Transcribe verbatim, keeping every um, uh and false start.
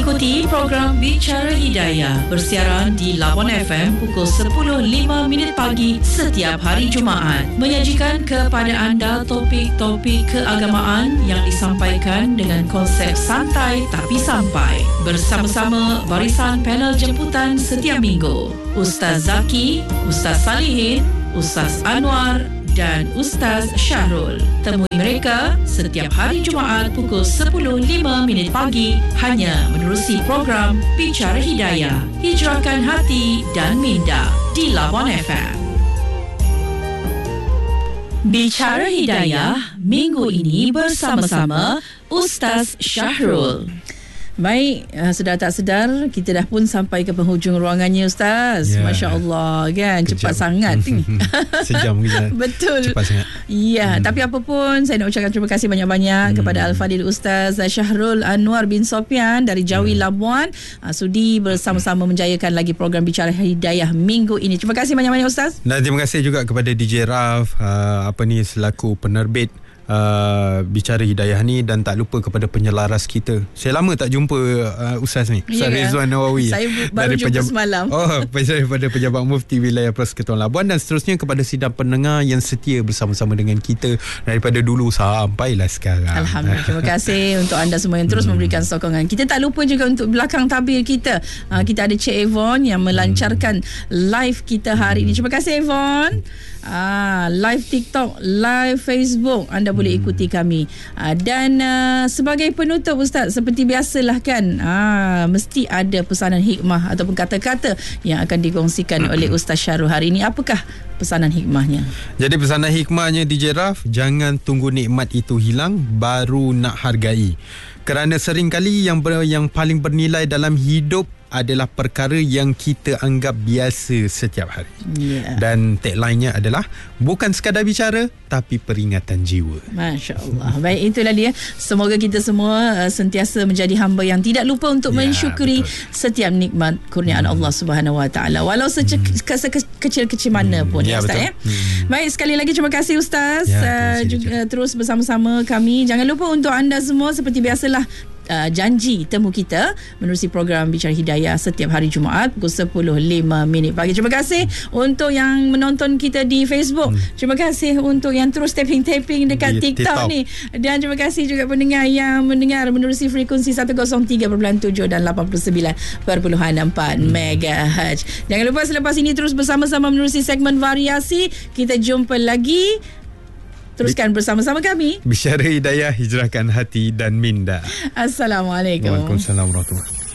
Ikuti program Bicara Hidayah bersiaran di Labuan F M pukul sepuluh lima minit pagi setiap hari Jumaat. Menyajikan kepada anda topik-topik keagamaan yang disampaikan dengan konsep santai tapi sampai. Bersama-sama barisan panel jemputan setiap minggu. Ustaz Zaki, Ustaz Salihin, Ustaz Anwar dan Ustaz Syahrul. Temui mereka setiap hari Jumaat pukul sepuluh lima minit pagi hanya menerusi program Bicara Hidayah, Hijrahkan Hati dan Minda di Labuan F M. Bicara Hidayah minggu ini bersama-sama Ustaz Syahrul. Baik, uh, sedar tak sedar kita dah pun sampai ke penghujung ruangannya Ustaz. Yeah. Masya Allah kan. Kejap. Cepat sangat ni. Sejam kita. Betul. Cepat sangat. Ya, hmm. Tapi apa pun saya nak ucapkan terima kasih banyak-banyak hmm. kepada Al-Fadil Ustaz Syahrul Anwar bin Sofian dari Jawi hmm. Labuan uh, sudi bersama-sama menjayakan lagi program Bicara Hidayah minggu ini. Terima kasih banyak-banyak Ustaz. Dan terima kasih juga kepada D J Raf uh, apa ni selaku penerbit Uh, Bicara Hidayah ni, dan tak lupa kepada penyelaras kita. Saya lama tak jumpa uh, Ustaz ni, Ustaz yeah. Rizwan Nawawi. Saya baru jumpa pejab- semalam. Oh, daripada Pejabat Mufti Wilayah Persekutuan Labuan, dan seterusnya kepada sidang pendengar yang setia bersama-sama dengan kita daripada dulu sampailah sekarang. Alhamdulillah. Terima kasih untuk anda semua yang terus hmm. memberikan sokongan. Kita tak lupa juga untuk belakang tabir kita. Uh, kita ada Cik Evon yang melancarkan hmm. live kita hari hmm. ini. Terima kasih Evon. Ah, live TikTok, live Facebook, anda boleh hmm. ikuti kami. Ah, dan uh, sebagai penutup Ustaz, seperti biasalah kan, ah, mesti ada pesanan hikmah ataupun kata-kata yang akan dikongsikan oleh Ustaz Syahrul hari ini. Apakah pesanan hikmahnya? Jadi pesanan hikmahnya D J Raf, jangan tunggu nikmat itu hilang baru nak hargai. Kerana seringkali yang ber, yang paling bernilai dalam hidup adalah perkara yang kita anggap biasa setiap hari. Yeah. Dan tagline-nya adalah bukan sekadar bicara tapi peringatan jiwa. Masya Allah. Baik, itulah dia. Semoga kita semua uh, sentiasa menjadi hamba yang tidak lupa untuk yeah, mensyukuri betul. setiap nikmat kurniaan hmm. Allah Subhanahu Wa Taala, walau sekecil-kecil mana pun. Ya, Ustaz, ya? Hmm. Baik, sekali lagi terima kasih Ustaz. Ya, uh, juga, terus bersama-sama kami. Jangan lupa untuk anda semua seperti biasalah, Uh, janji temu kita menerusi program Bicara Hidayah setiap hari Jumaat pukul sepuluh lima minit pagi. Terima kasih untuk yang menonton kita di Facebook. Hmm. Terima kasih untuk yang terus tapping-tapping dekat di TikTok, TikTok ni. Dan terima kasih juga pendengar yang mendengar menerusi frekuensi seratus tiga perpuluhan tujuh dan lapan puluh sembilan perpuluhan empat hmm. megahertz. Jangan lupa selepas ini terus bersama-sama menerusi segmen variasi. Kita jumpa lagi. Teruskan bersama-sama kami. Bicara Hidayah, Hijrahkan Hati dan Minda. Assalamualaikum. Waalaikumsalam warahmatullahi wabarakatuh.